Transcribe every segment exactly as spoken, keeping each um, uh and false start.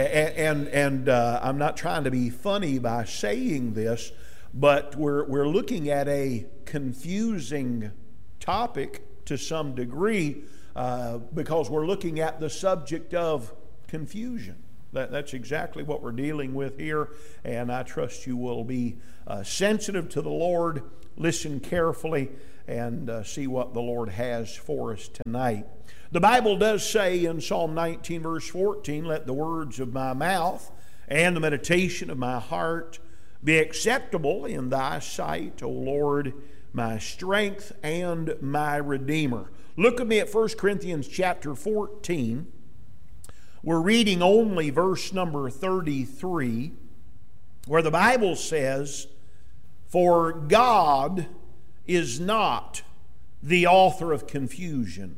and and uh, I'm not trying to be funny by saying this, but we're we're looking at a confusing topic to some degree uh, because we're looking at the subject of confusion. That, that's exactly what we're dealing with here, and I trust you will be uh, sensitive to the Lord, listen carefully, and uh, see what the Lord has for us tonight. The Bible does say in Psalm nineteen, verse fourteen, "Let the words of my mouth and the meditation of my heart be acceptable in thy sight, O Lord, my strength and my Redeemer." Look with me at First Corinthians chapter fourteen. We're reading only verse number thirty-three, where the Bible says, "For God is not the author of confusion,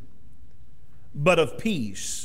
but of peace,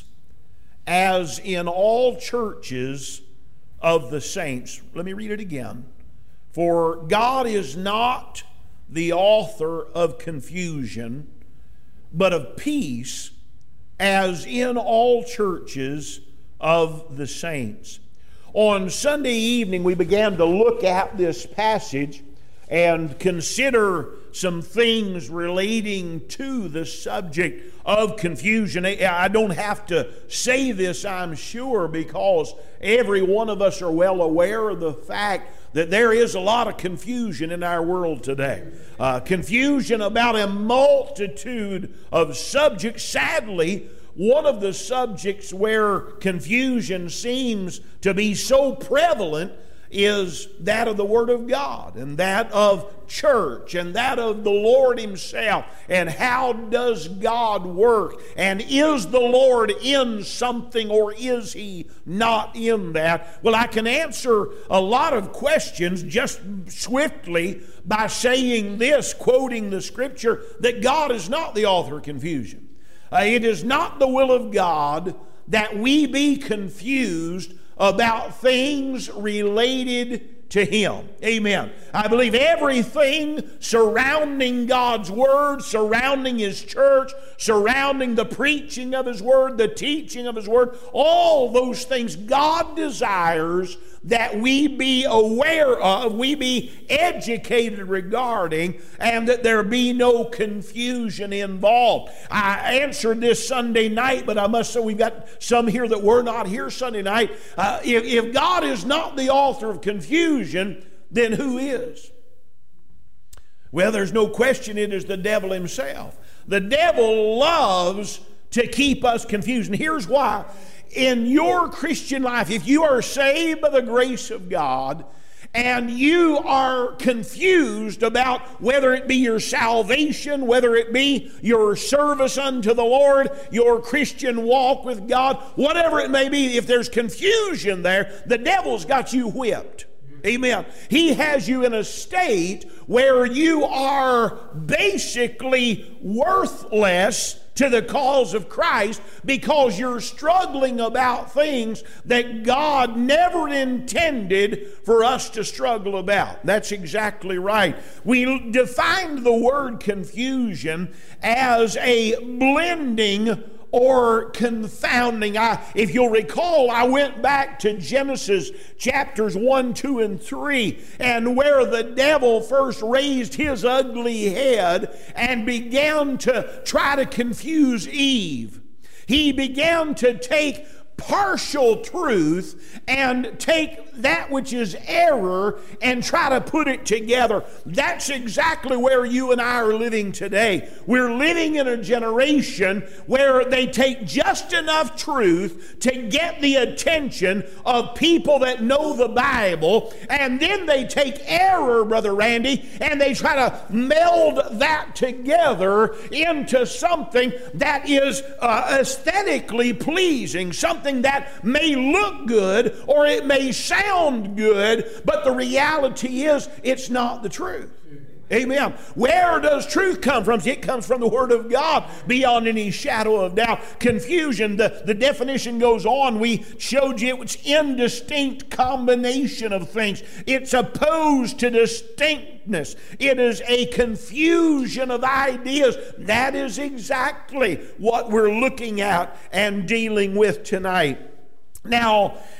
as in all churches of the saints." Let me read it again. "For God is not the author of confusion, but of peace, as in all churches of the saints." On Sunday evening, we began to look at this passage and consider some things relating to the subject of confusion. I don't have to say this, I'm sure, because every one of us are well aware of the fact that there is a lot of confusion in our world today. Uh, confusion about a multitude of subjects. Sadly, one of the subjects where confusion seems to be so prevalent is that of the Word of God, and that of church, and that of the Lord Himself. And how does God work? And is the Lord in something, or is He not in that? Well, I can answer a lot of questions just swiftly by saying this, quoting the Scripture, that God is not the author of confusion. Uh, it is not the will of God that we be confused about things related to Him. Amen. I believe everything surrounding God's Word, surrounding His church, surrounding the preaching of His Word, the teaching of His Word, all those things God desires that we be aware of, we be educated regarding, and that there be no confusion involved. I answered this Sunday night, but I must say we've got some here that were not here Sunday night. Uh, if, if God is not the author of confusion, then who is? Well, there's no question it is the devil himself. The devil loves to keep us confused, and here's why. In your Christian life, if you are saved by the grace of God and you are confused about whether it be your salvation, whether it be your service unto the Lord, your Christian walk with God, whatever it may be, if there's confusion there, the devil's got you whipped. Amen. He has you in a state where you are basically worthless to the cause of Christ because you're struggling about things that God never intended for us to struggle about. That's exactly right. We defined the word confusion as a blending or confounding. I, if you'll recall, I went back to Genesis chapters one, two, and three, and where the devil first raised his ugly head and began to try to confuse Eve. He began to take partial truth and take that which is error and try to put it together. That's exactly where you and I are living today. We're living in a generation where they take just enough truth to get the attention of people that know the Bible, and then they take error, Brother Randy, and they try to meld that together into something that is uh, aesthetically pleasing, something that may look good or it may sound good, but the reality is it's not the truth. Amen. Where does truth come from? It comes from the Word of God beyond any shadow of doubt. Confusion, the, the definition goes on. We showed you it's indistinct combination of things. It's opposed to distinctness. It is a confusion of ideas. That is exactly what we're looking at and dealing with tonight. Now,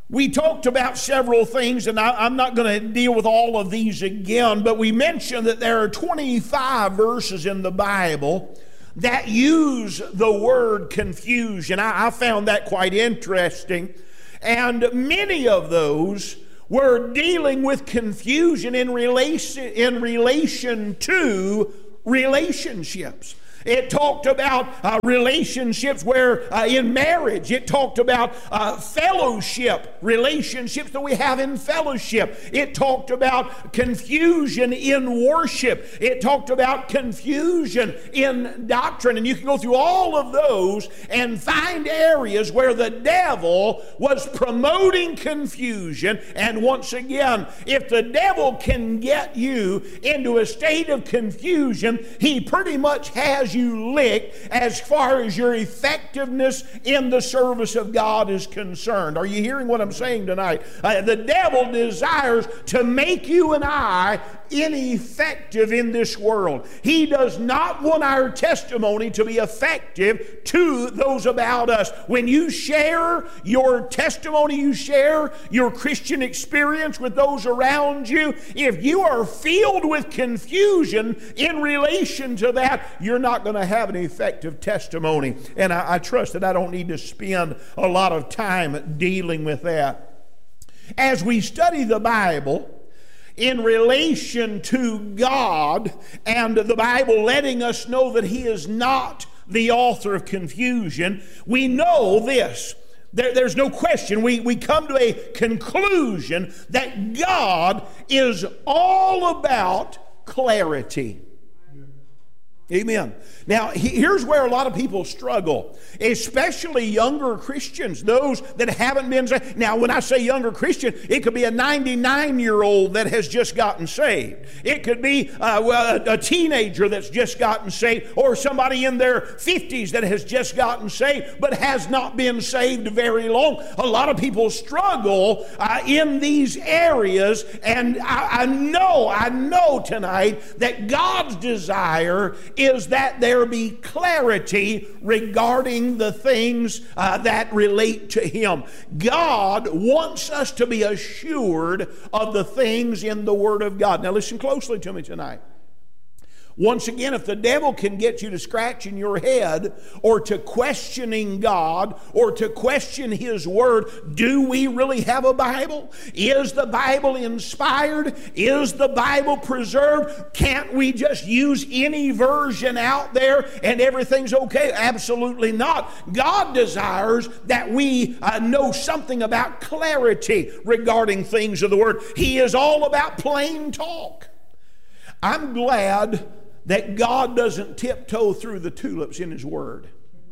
We talked about several things, and I, I'm not going to deal with all of these again, but we mentioned that there are twenty-five verses in the Bible that use the word confusion. I, I found that quite interesting. And many of those were dealing with confusion in relation, in relation to relationships. It talked about uh, relationships where uh, in marriage. It talked about uh, fellowship, relationships that we have in fellowship. It talked about confusion in worship. It talked about confusion in doctrine. And you can go through all of those and find areas where the devil was promoting confusion. And once again, if the devil can get you into a state of confusion, he pretty much has you licked as far as your effectiveness in the service of God is concerned. Are you hearing what I'm saying tonight? Uh, the devil desires to make you and I ineffective in this world. He does not want our testimony to be effective to those about us. When you share your testimony, you share your Christian experience with those around you, if you are filled with confusion in relation to that, you're not going to have an effective testimony. And I, I trust that I don't need to spend a lot of time dealing with that. As we study the Bible in relation to God, and the Bible letting us know that He is not the author of confusion, we know this. There, there's no question. We, we come to a conclusion that God is all about clarity. Amen. Now, here's where a lot of people struggle, especially younger Christians, those that haven't been saved. Now, when I say younger Christian, it could be a ninety-nine-year-old that has just gotten saved. It could be uh, well, a teenager that's just gotten saved, or somebody in their fifties that has just gotten saved but has not been saved very long. A lot of people struggle uh, in these areas, and I, I know, I know tonight that God's desire is that there be clarity regarding the things uh, that relate to Him. God wants us to be assured of the things in the Word of God. Now listen closely to me tonight. Once again, if the devil can get you to scratching your head or to questioning God or to question His Word, do we really have a Bible? Is the Bible inspired? Is the Bible preserved? Can't we just use any version out there and everything's okay? Absolutely not. God desires that we uh, know something about clarity regarding things of the Word. He is all about plain talk. I'm glad that God doesn't tiptoe through the tulips in His Word.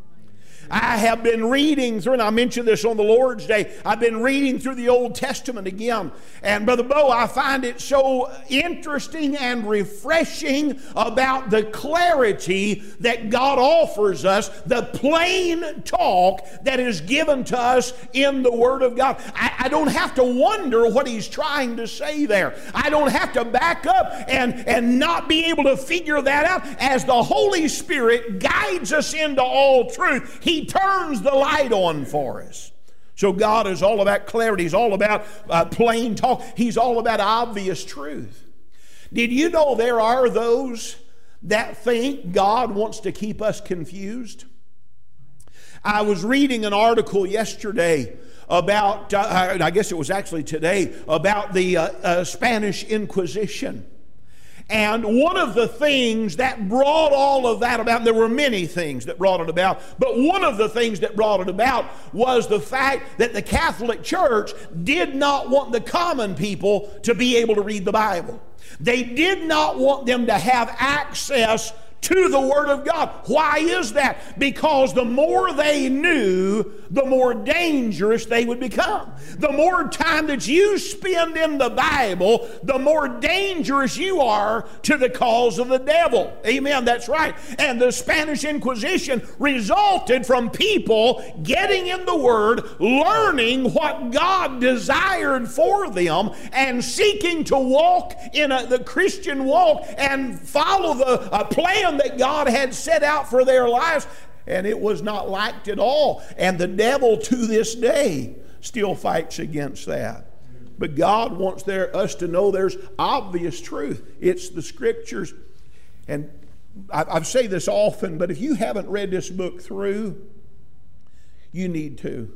I have been reading through, and I mentioned this on the Lord's Day, I've been reading through the Old Testament again. And Brother Bo, I find it so interesting and refreshing about the clarity that God offers us, the plain talk that is given to us in the Word of God. I, I don't have to wonder what He's trying to say there. I don't have to back up and, and not be able to figure that out. As the Holy Spirit guides us into all truth, He He turns the light on for us. So God is all about clarity. He's all about uh, plain talk. He's all about obvious truth. Did you know there are those that think God wants to keep us confused? I was reading an article yesterday about, uh, I guess it was actually today, about the uh, uh, Spanish Inquisition. And one of the things that brought all of that about, there were many things that brought it about, but one of the things that brought it about was the fact that the Catholic Church did not want the common people to be able to read the Bible. They did not want them to have access to the Word of God. Why is that? Because the more they knew, the more dangerous they would become. The more time that you spend in the Bible, the more dangerous you are to the cause of the devil. Amen, that's right. And the Spanish Inquisition resulted from people getting in the Word, learning what God desired for them, and seeking to walk in a, the Christian walk and follow the uh, plan that God had set out for their lives, and it was not liked at all. And the devil to this day still fights against that. But God wants there, us to know there's obvious truth. It's the Scriptures. And I, I say this often, but if you haven't read this book through, you need to.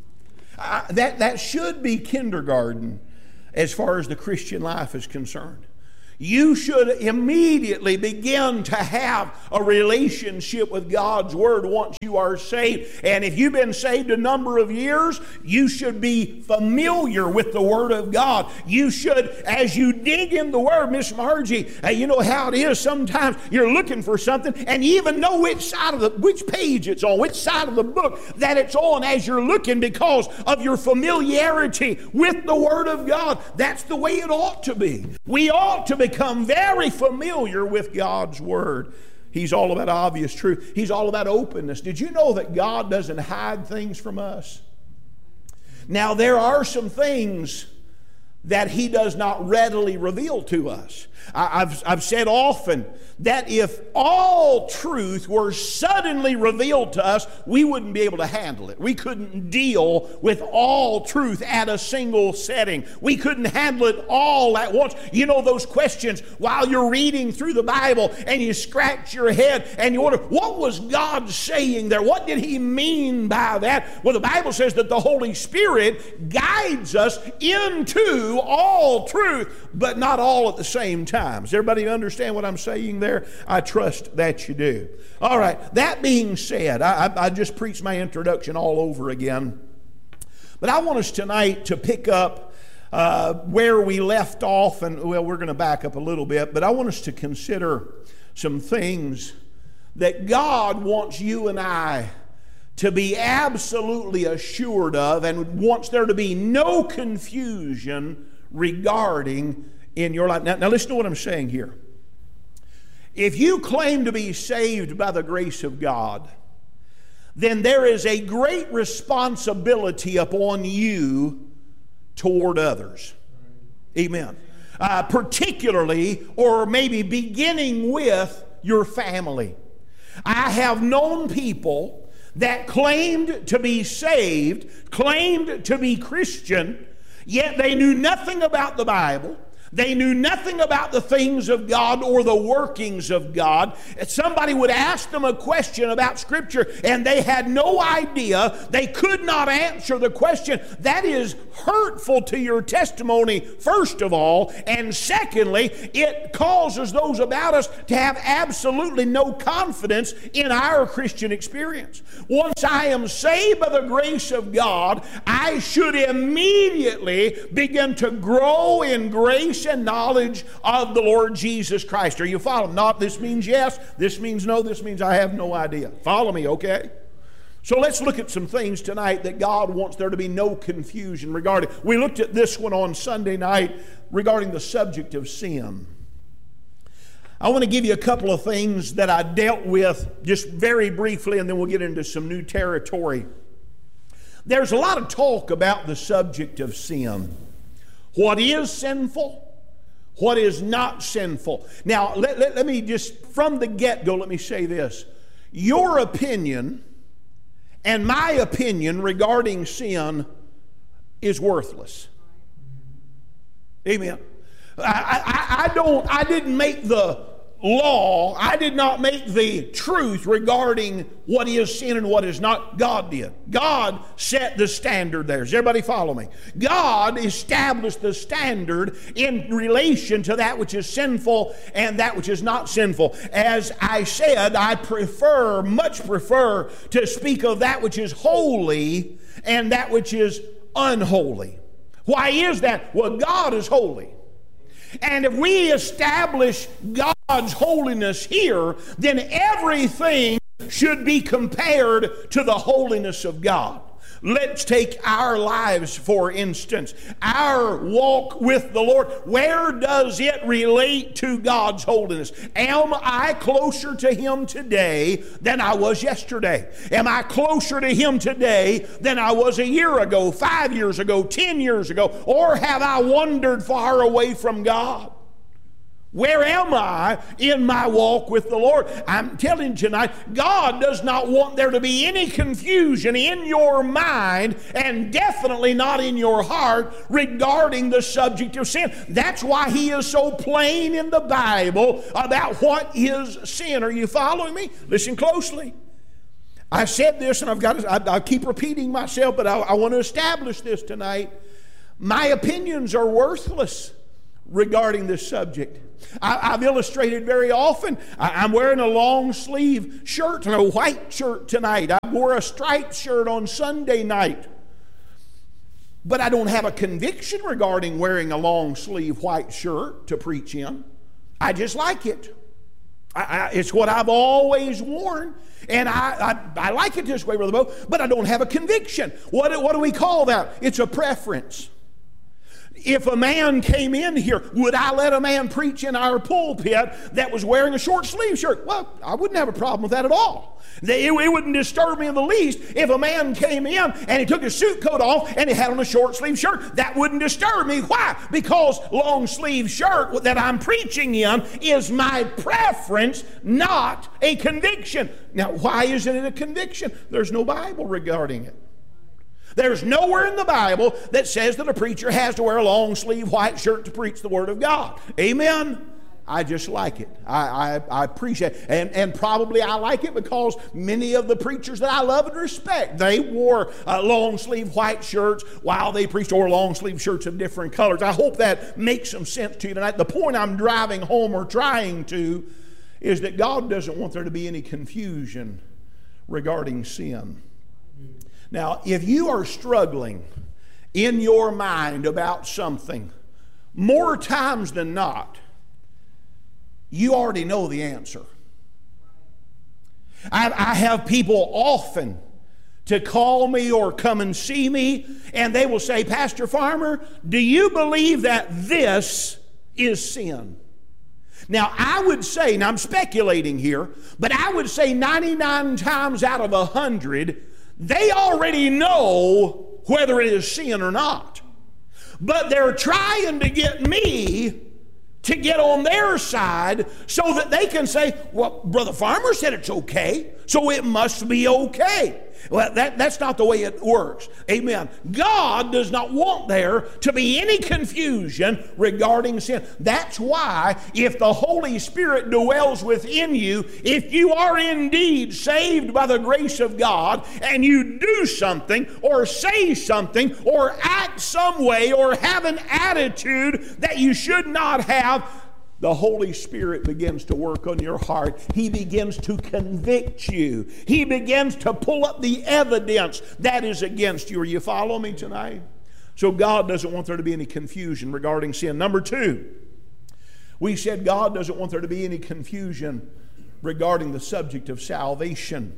I, that, that should be kindergarten as far as the Christian life is concerned. You should immediately begin to have a relationship with God's Word once you are saved. And if you've been saved a number of years, you should be familiar with the Word of God. You should, as you dig in the Word, Miss Margie, uh, you know how it is sometimes you're looking for something and you even know which side of the, which page it's on, which side of the book that it's on as you're looking because of your familiarity with the Word of God. That's the way it ought to be. We ought to be become very familiar with God's Word. He's all about obvious truth. He's all about openness. Did you know that God doesn't hide things from us? Now, there are some things that He does not readily reveal to us. I, I've, I've said often that if all truth were suddenly revealed to us, we wouldn't be able to handle it. We couldn't deal with all truth at a single setting. We couldn't handle it all at once. You know those questions while you're reading through the Bible and you scratch your head and you wonder, what was God saying there? What did He mean by that? Well, the Bible says that the Holy Spirit guides us into all truth, but not all at the same time. Does everybody understand what I'm saying there? I trust that you do. All right, that being said, I, I, I just preached my introduction all over again. But I want us tonight to pick up uh, where we left off, and well, we're going to back up a little bit, but I want us to consider some things that God wants you and I to be absolutely assured of and wants there to be no confusion regarding in your life. Now, now listen to what I'm saying here. If you claim to be saved by the grace of God, then there is a great responsibility upon you toward others. Amen. Uh, particularly, or maybe beginning with your family. I have known people that claimed to be saved, claimed to be Christian, yet they knew nothing about the Bible. They knew nothing about the things of God or the workings of God. Somebody would ask them a question about Scripture and they had no idea. They could not answer the question. That is hurtful to your testimony, first of all. And secondly, it causes those about us to have absolutely no confidence in our Christian experience. Once I am saved by the grace of God, I should immediately begin to grow in grace and knowledge of the Lord Jesus Christ. Are you following? Not this means yes, this means no, this means I have no idea. Follow me, okay? So let's look at some things tonight that God wants there to be no confusion regarding. We looked at this one on Sunday night regarding the subject of sin. I want to give you a couple of things that I dealt with just very briefly, and then we'll get into some new territory. There's a lot of talk about the subject of sin. What is sinful? What is not sinful? Now, let, let, let me just, from the get-go, let me say this. Your opinion and my opinion regarding sin is worthless. Amen. I, I, I don't, I didn't make the law, I did not make the truth regarding what is sin and what is not. God did. God set the standard there. Does everybody follow me? God established the standard in relation to that which is sinful and that which is not sinful. As I said, I prefer, much prefer, to speak of that which is holy and that which is unholy. Why is that? Well, God is holy. And if we establish God's holiness here, then everything should be compared to the holiness of God. Let's take our lives, for instance. Our walk with the Lord. Where does it relate to God's holiness? Am I closer to Him today than I was yesterday? Am I closer to Him today than I was a year ago, five years ago, ten years ago? Or have I wandered far away from God? Where am I in my walk with the Lord? I'm telling you tonight, God does not want there to be any confusion in your mind, and definitely not in your heart, regarding the subject of sin. That's why He is so plain in the Bible about what is sin. Are you following me? Listen closely. I said this, and I've got to, I, I keep repeating myself, but I, I want to establish this tonight. My opinions are worthless regarding this subject. I, I've illustrated very often. I, I'm wearing a long sleeve shirt and a white shirt tonight. I wore a striped shirt on Sunday night. But I don't have a conviction regarding wearing a long sleeve white shirt to preach in. I just like it. I, I, it's what I've always worn. And I, I, I like it this way, Brother Bo, but I don't have a conviction. What, what do we call that? It's a preference. If a man came in here, would I let a man preach in our pulpit that was wearing a short sleeve shirt? Well, I wouldn't have a problem with that at all. It, it wouldn't disturb me in the least if a man came in and he took his suit coat off and he had on a short sleeve shirt. That wouldn't disturb me. Why? Because long sleeve shirt that I'm preaching in is my preference, not a conviction. Now, why isn't it a conviction? There's no Bible regarding it. There's nowhere in the Bible that says that a preacher has to wear a long sleeve white shirt to preach the Word of God. Amen? I just like it. I, I, I appreciate it. And, and probably I like it because many of the preachers that I love and respect, they wore uh, long sleeve white shirts while they preached, or long sleeve shirts of different colors. I hope that makes some sense to you tonight. The point I'm driving home, or trying to, is that God doesn't want there to be any confusion regarding sin. Now, if you are struggling in your mind about something, more times than not, you already know the answer. I, I have people often to call me or come and see me, and they will say, Pastor Farmer, do you believe that this is sin? Now, I would say, and I'm speculating here, but I would say ninety-nine times out of one hundred, they already know whether it is sin or not. But they're trying to get me to get on their side so that they can say, well, Brother Farmer said it's okay, so it must be okay. Well, that, that's not the way it works. Amen. God does not want there to be any confusion regarding sin. That's why if the Holy Spirit dwells within you, if you are indeed saved by the grace of God, and you do something or say something or act some way or have an attitude that you should not have, the Holy Spirit begins to work on your heart. He begins to convict you. He begins to pull up the evidence that is against you. Are you following me tonight? So God doesn't want there to be any confusion regarding sin. Number two, we said God doesn't want there to be any confusion regarding the subject of salvation.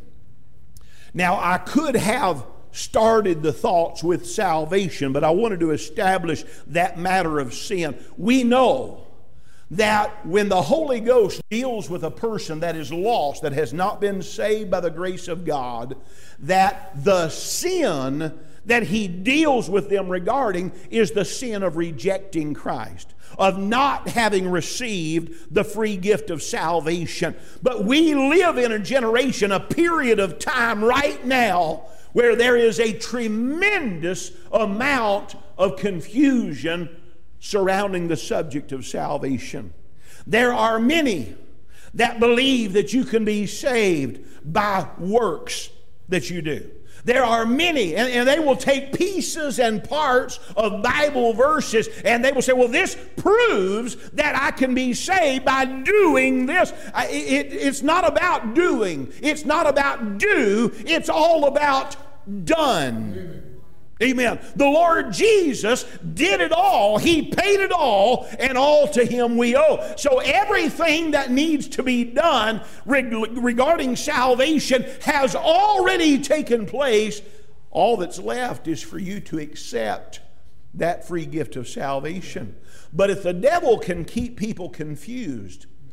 Now, I could have started the thoughts with salvation, but I wanted to establish that matter of sin. We know that when the Holy Ghost deals with a person that is lost, that has not been saved by the grace of God, that the sin that He deals with them regarding is the sin of rejecting Christ, of not having received the free gift of salvation. But we live in a generation, a period of time right now, where there is a tremendous amount of confusion surrounding the subject of salvation. There are many that believe that you can be saved by works that you do. There are many, and, and they will take pieces and parts of Bible verses, and they will say, well, this proves that I can be saved by doing this. I, it, it's not about doing. It's not about do. It's all about done. Amen. Amen. The Lord Jesus did it all. He paid it all, and all to Him we owe. So everything that needs to be done reg- regarding salvation has already taken place. All that's left is for you to accept that free gift of salvation. But if the devil can keep people confused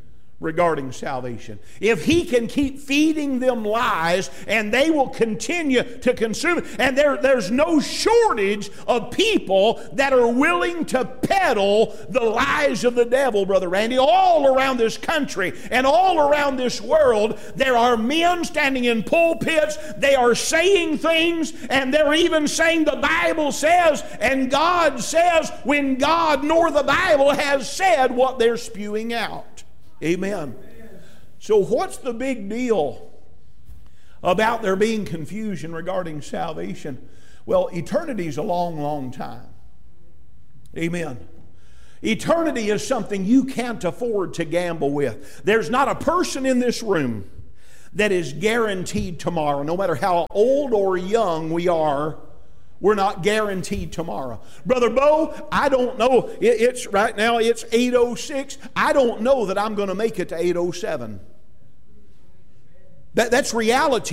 regarding salvation. If he can keep feeding them lies, and they will continue to consume it, and there, there's no shortage of people that are willing to peddle the lies of the devil, Brother Randy, all around this country and all around this world. There are men standing in pulpits, they are saying things, and they're even saying the Bible says, and God says, when God nor the Bible has said what they're spewing out. Amen. So what's the big deal about there being confusion regarding salvation? Well, eternity is a long, long time. Amen. Eternity is something you can't afford to gamble with. There's not a person in this room that is guaranteed tomorrow. No matter how old or young we are, we're not guaranteed tomorrow. Brother Bo, I don't know. It, it's right now, it's eight oh six. I don't know that I'm going to make it to eight oh seven. That, that's reality.